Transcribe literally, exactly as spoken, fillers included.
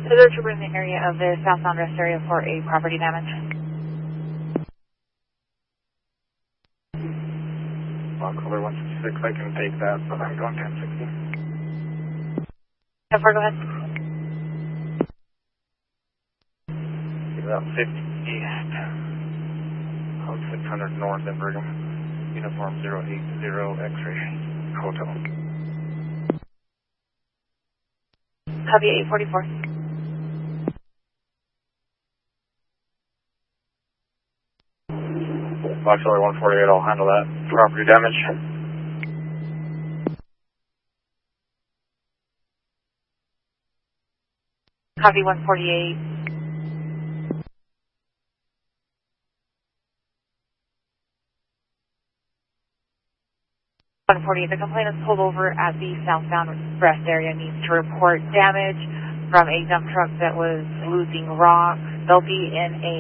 So they're troopers in the area of the southbound rest area for a property damage. Well, color one sixty-six, I can take that, but I'm going ten sixty. ten four, go ahead. About fifty east. Code six hundred north in Brigham. Uniform zero eight zero X-ray. Hotel. Copy eight forty-four. Auxiliary one forty-eight, I'll handle that. Property damage. Copy one forty-eight. one forty-eight, the complainant pulled over at the southbound rest area, needs to report damage from a dump truck that was losing rock. They'll be in a